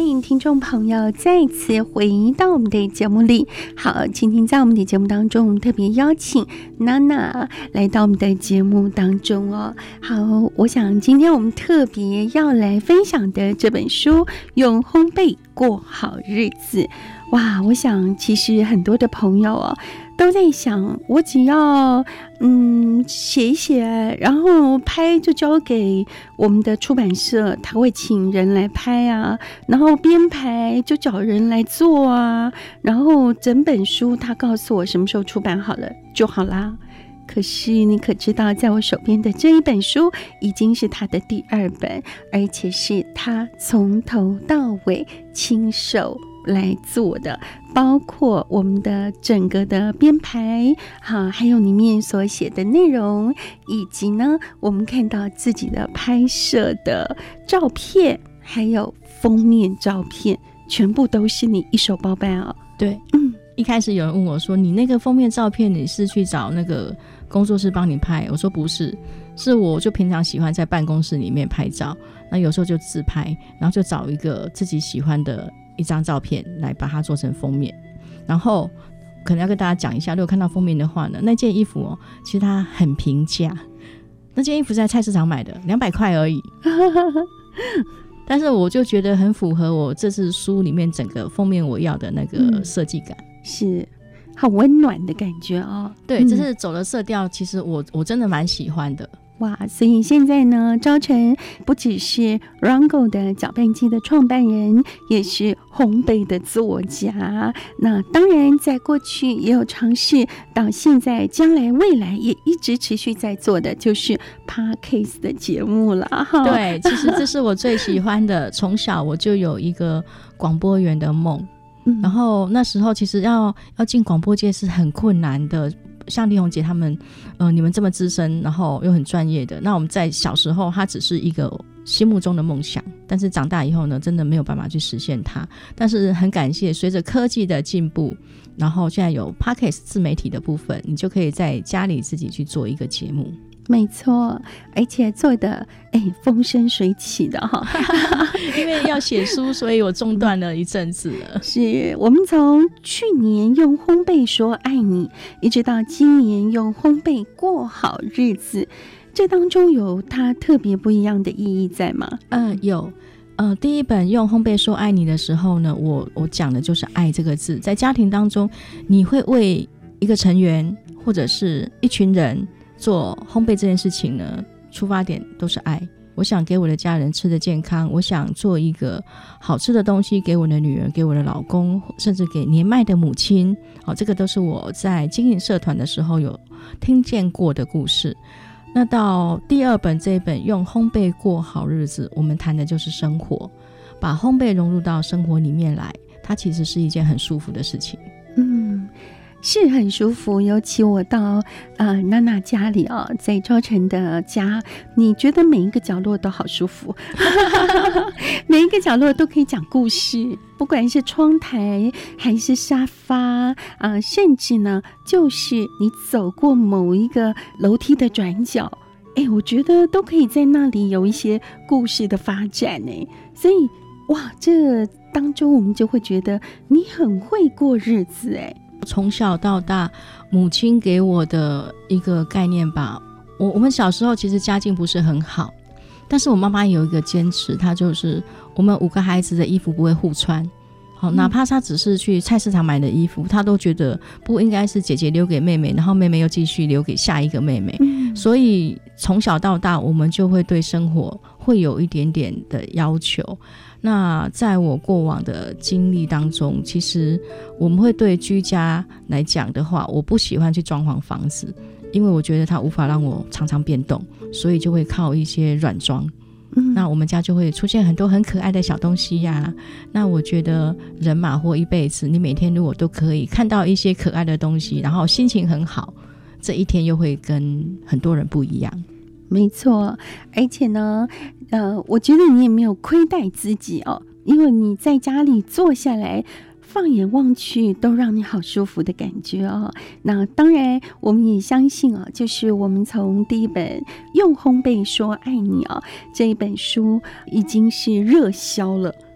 欢迎听众朋友再次回到我们的节目里。好，今天在我们的节目当中，特别邀请娜娜来到我们的节目当中哦。好，我想今天我们特别要来分享的这本书《用烘焙过好日子》。哇，我想其实很多的朋友哦都在想，我只要写一写，然后拍就交给我们的出版社，他会请人来拍啊，然后编排就找人来做啊，然后整本书他告诉我什么时候出版好了就好啦。可是你可知道，在我手边的这一本书已经是他的第2本，而且是他从头到尾亲手来做的，包括我们的整个的编排还有里面所写的内容，以及呢我们看到自己的拍摄的照片，还有封面照片，全部都是你一手包办哦。 对，一开始有人问我说，你那个封面照片你是去找那个工作室帮你拍？我说不是，是我就平常喜欢在办公室里面拍照，那有时候就自拍，然后就找一个自己喜欢的一张照片来把它做成封面。然后可能要跟大家讲一下，如果看到封面的话呢，那件衣服其实它很平价，那件衣服在菜市场买的200块而已但是我就觉得很符合我这次书里面整个封面我要的那个设计感， 是好温暖的感觉哦。 对，这是走的色调，其实我真的蛮喜欢的。 哇，所以现在呢，昭成不只是 Rango 的搅拌机的创办人，也是烘焙的作家。那当然在过去也有尝试，到现在将来未来也一直持续在做的就是 Podcast 的节目了。 对，其实这是我最喜欢的从小我就有一个广播员的梦，然后那时候其实要进广播界是很困难的，像丽红姐他们你们这么资深，然后又很专业的，那我们在小时候它只是一个心目中的梦想，但是长大以后呢，真的没有办法去实现它。但是很感谢随着科技的进步，然后现在有 Podcast 自媒体的部分，你就可以在家里自己去做一个节目。 没错，而且做的风生水起的哈因为要写书，所以我中断了一阵子了。 是我们从去年用烘焙说爱你，一直到今年用烘焙过好日子，这当中有它特别不一样的意义在吗？ 有。第一本用烘焙说爱你的时候呢，我讲的就是爱这个字。在家庭当中，你会为一个成员或者是一群人做烘焙这件事情呢，出发点都是爱。我想给我的家人吃的健康，我想做一个好吃的东西给我的女儿，给我的老公，甚至给年迈的母亲。这个都是我在经营社团的时候有听见过的故事。那到第2本这一本用烘焙过好日子，我们谈的就是生活，把烘焙融入到生活里面来，它其实是一件很舒服的事情。 是很舒服，尤其我到娜娜家里在昭成的家，你觉得每一个角落都好舒服每一个角落都可以讲故事，不管是窗台还是沙发甚至呢就是你走过某一个楼梯的转角，我觉得都可以在那里有一些故事的发展所以哇，这当中我们就会觉得你很会过日子从小到大母亲给我的一个概念吧，我们小时候其实家境不是很好，但是我妈妈有一个坚持，她就是我们5个孩子的衣服不会互穿，哪怕她只是去菜市场买的衣服，她都觉得不应该是姐姐留给妹妹，然后妹妹又继续留给下一个妹妹所以从小到大我们就会对生活会有一点点的要求。那在我过往的经历当中，其实我们会对居家来讲的话，我不喜欢去装潢房子，因为我觉得它无法让我常常变动，所以就会靠一些软装那我们家就会出现很多很可爱的小东西呀那我觉得人嘛活一辈子，你每天如果都可以看到一些可爱的东西，然后心情很好，这一天又会跟很多人不一样。 没错，而且呢我觉得你也没有亏待自己因为你在家里坐下来放眼望去都让你好舒服的感觉那当然我们也相信就是我们从第1本用烘焙说爱你这一本书已经是热销了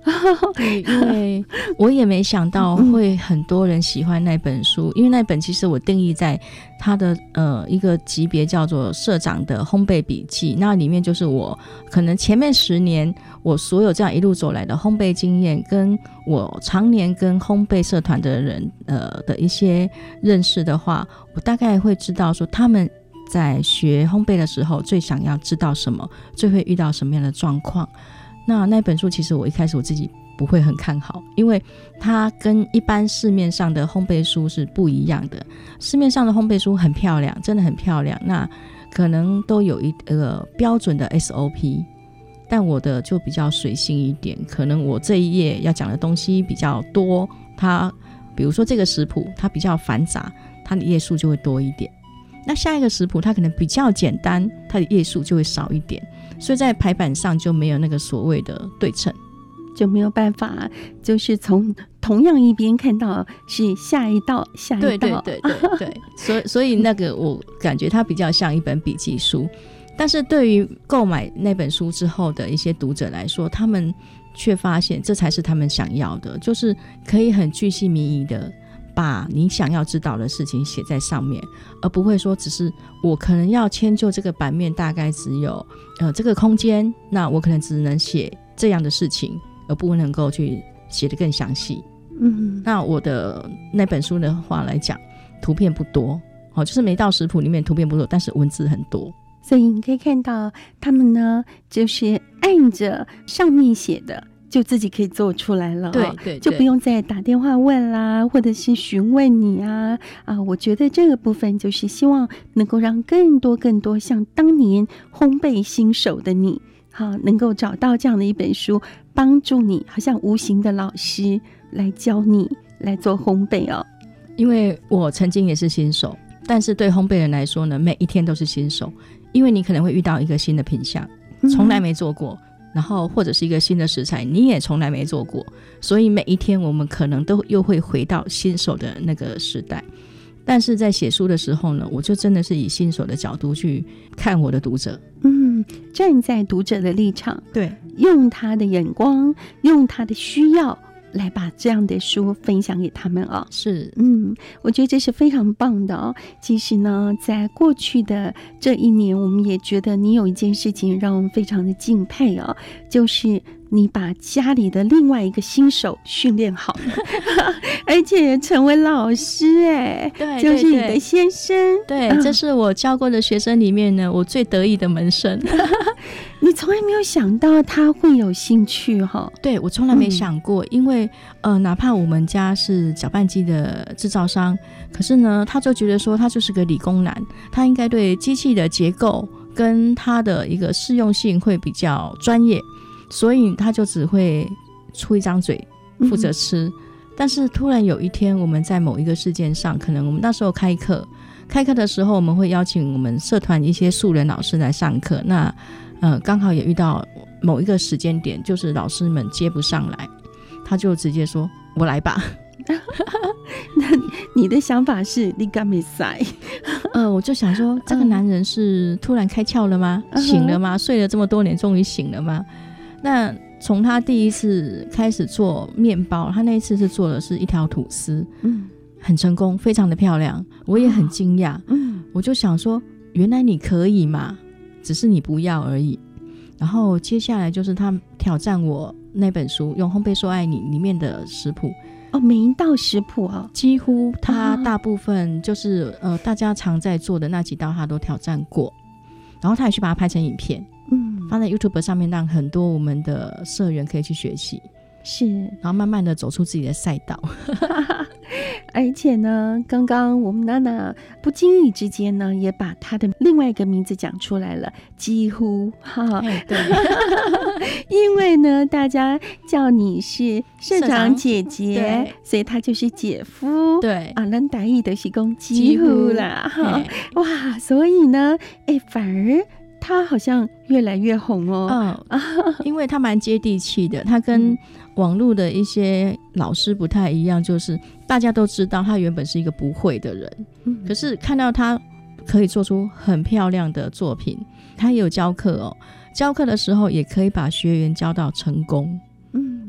对，因为我也没想到会很多人喜欢那本书，因为那本其实我定义在它的一个级别叫做社长的烘焙笔记，那里面就是我可能前面10年我所有这样一路走来的烘焙经验，跟我常年跟烘焙社团的人的一些认识的话，我大概会知道说他们在学烘焙的时候最想要知道什么，最会遇到什么样的状况。那本书其实我一开始我自己不会很看好，因为它跟一般市面上的烘焙书是不一样的。市面上的烘焙书很漂亮，真的很漂亮，那可能都有一个标准的 SOP， 但我的就比较随性一点，可能我这一页要讲的东西比较多，它比如说这个食谱它比较繁杂，它的页数就会多一点，那下一个食谱它可能比较简单，它的页数就会少一点，所以在排版上就没有那个所谓的对称， 就没有办法就是从同样一边看到是下一道对，所以那个我感觉它比较像一本笔记书，但是对于购买那本书之后的一些读者来说，他们却发现这才是他们想要的，就是可以很巨细靡遗的把你想要知道的事情写在上面，而不会说只是我可能要迁就这个版面大概只有这个空间，那我可能只能写这样的事情，而不能够去写得更详细。那我的那本书的话来讲，图片不多，就是每道食谱里面图片不多，但是文字很多。 所以你可以看到他们呢，就是按着上面写的就自己可以做出来了， 对， 就不用再打电话问啦，或者是询问你啊。我觉得这个部分就是希望能够让更多像当年烘焙新手的你，能够找到这样的一本书，帮助你，好像无形的老师来教你来做烘焙哦。 因为我曾经也是新手，但是对烘焙人来说呢，每一天都是新手，因为你可能会遇到一个新的品项，从来没做过，然后或者是一个新的食材你也从来没做过，所以每一天我们可能都又会回到新手的那个时代。但是在写书的时候呢，我就真的是以新手的角度去看我的读者， 站在读者的立场， 对， 用他的眼光，用他的需要来把这样的书分享给他们哦。 是， 我觉得这是非常棒的哦。其实呢，在过去的这一年，我们也觉得你有一件事情让我们非常的敬佩哦，就是你把家里的另外一个新手训练好而且也成为老师， 对， 就是你的先生。 对，这是我教过的学生里面呢，我最得意的门生你从来没有想到他会有兴趣哈？ 对，我从来没想过，因为哪怕我们家是搅拌机的制造商，可是呢，他就觉得说他就是个理工男，他应该对机器的结构跟他的一个适用性会比较专业，所以他就只会出一张嘴负责吃。但是突然有一天，我们在某一个事件上，可能我们那时候开课的时候，我们会邀请我们社团一些素人老师来上课，那刚好也遇到某一个时间点，就是老师们接不上来，他就直接说我来吧那你的想法是你敢没塞我就想说这个男人是突然开窍了吗？醒了吗？睡了这么多年终于醒了吗？那从他第一次开始做面包，他那一次是做的是一条吐司，很成功，非常的漂亮，我也很惊讶，我就想说原来你可以嘛，只是你不要而已。然后接下来就是他挑战我那本书用烘焙说爱你里面的食谱， 每一道食谱几乎他大部分就是大家常在做的那几道他都挑战过，然后他也去把它拍成影片，放在 YouTube 上面，让很多我们的社员可以去学习， 是， 然后慢慢的走出自己的赛道而且呢，刚刚我们娜娜不经意之间呢，也把她的另外一个名字讲出来了，几乎对因为呢，大家叫你是社长姐姐，所以她就是姐夫， 对咱台语就是讲几乎啦，哇，所以呢，反而他好像越来越红因为他蛮接地气的，他跟网络的一些老师不太一样，就是大家都知道他原本是一个不会的人，可是看到他可以做出很漂亮的作品，他也有教课教课的时候也可以把学员教到成功，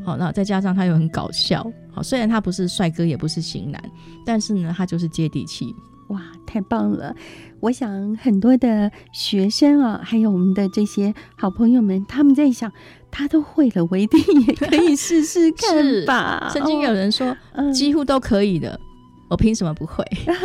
那再加上他又很搞笑，虽然他不是帅哥也不是型男，但是呢他就是接地气。 哇，太棒了！我想很多的学生啊，还有我们的这些好朋友们，他们在想，他都会了，我一定也可以试试看吧。 曾经有人说，几乎都可以的，我凭什么不会？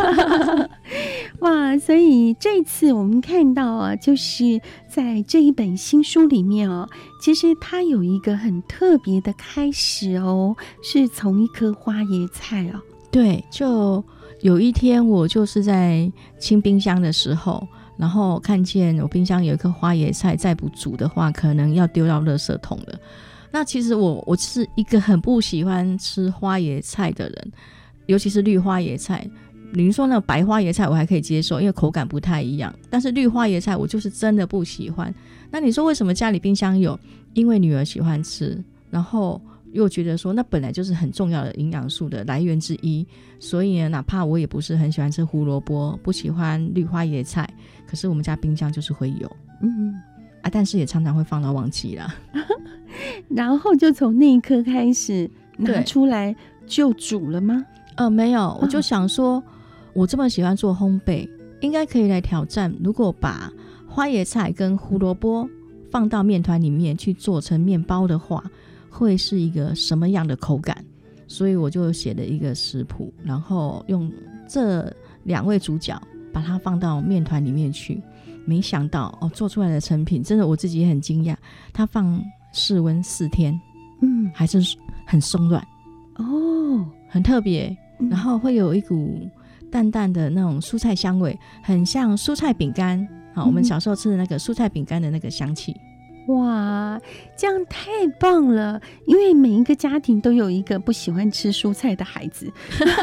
哇，所以这次我们看到啊，就是在这一本新书里面哦，其实它有一个很特别的开始哦，是从一颗花椰菜哦。 对，就有一天我就是在清冰箱的时候，然后看见我冰箱有一颗花椰菜，再不煮的话可能要丢到垃圾桶了。那其实我是一个很不喜欢吃花椰菜的人，尤其是绿花椰菜。你说那个白花椰菜我还可以接受，因为口感不太一样，但是绿花椰菜我就是真的不喜欢。那你说为什么家里冰箱有？因为女儿喜欢吃，然后又觉得说那本来就是很重要的营养素的来源之一，所以呢，哪怕我也不是很喜欢吃胡萝卜，不喜欢绿花椰菜，可是我们家冰箱就是会有，但是也常常会放到忘记啦。 然后就从那一刻开始拿出来就煮了吗？ 没有，我就想说，我这么喜欢做烘焙，应该可以来挑战，如果把花椰菜跟胡萝卜放到面团里面去做成面包的话，会是一个什么样的口感？所以我就写了一个食谱，然后用这2位主角把它放到面团里面去。没想到做出来的成品真的我自己也很惊讶，它放室温4天，还是很松软哦，很特别，然后会有一股淡淡的那种蔬菜香味，很像蔬菜饼干，我们小时候吃的那个蔬菜饼干的那个香气。 哇，这样太棒了！因为每一个家庭都有一个不喜欢吃蔬菜的孩子，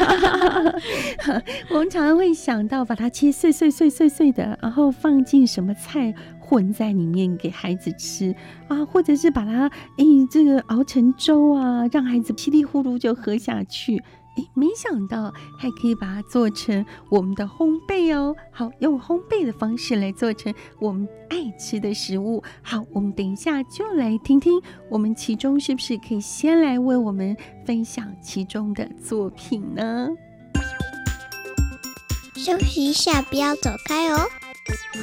我们常常会想到把它切碎的，然后放进什么菜混在里面给孩子吃啊，或者是把它这个熬成粥啊，让孩子稀里呼噜就喝下去。没想到还可以把它做成我们的烘焙哦。好，用烘焙的方式来做成我们爱吃的食物。好，我们等一下就来听听我们其中是不是可以先来为我们分享其中的作品呢？ 休息一下，不要走开哦。